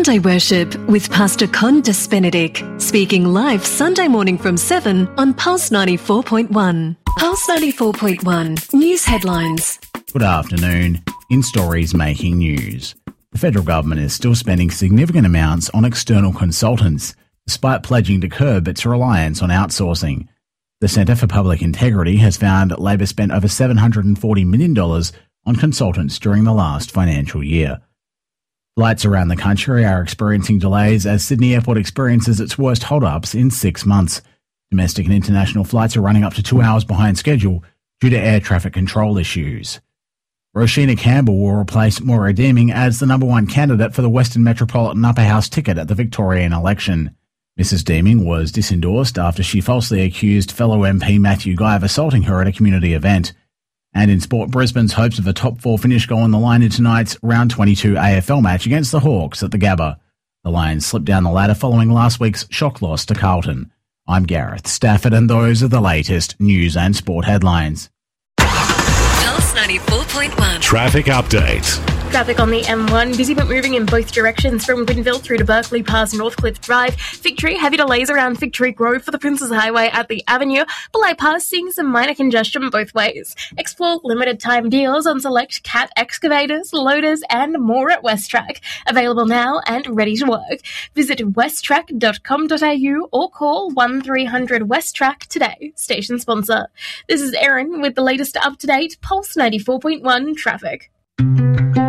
Sunday Worship with Pastor Con Despenedict, speaking live Sunday morning from 7 on Pulse 94.1. Pulse 94.1 News Headlines. Good afternoon. In stories making news, the federal government is still spending significant amounts on external consultants, despite pledging to curb its reliance on outsourcing. The Centre for Public Integrity has found Labor spent over $740 million on consultants during the last financial year. Flights around the country are experiencing delays as Sydney Airport experiences its worst hold-ups in 6 months. Domestic and international flights are running up to 2 hours behind schedule due to air traffic control issues. Roshina Campbell will replace Maura Deeming as the number one candidate for the Western Metropolitan Upper House ticket at the Victorian election. Mrs Deeming was disendorsed after she falsely accused fellow MP Matthew Guy of assaulting her at a community event. And in sport, Brisbane's hopes of a top four finish go on the line in tonight's round 22 AFL match against the Hawks at the Gabba. The Lions slipped down the ladder following last week's shock loss to Carlton. I'm Gareth Stafford, and those are the latest news and sport headlines. Pulse 94.1 Traffic update. Traffic on the M1, busy but moving in both directions from Winville through to Berkeley past Northcliffe Drive. Victory, heavy delays around Victory Grove for the Princes Highway at the Avenue. Belay Pass seeing some minor congestion both ways. Explore limited time deals on select Cat excavators, loaders and more at WestTrack. Available now and ready to work. Visit westtrack.com.au or call 1300 WestTrack today. Station sponsor. This is Erin with the latest up-to-date Pulse 94.1 traffic.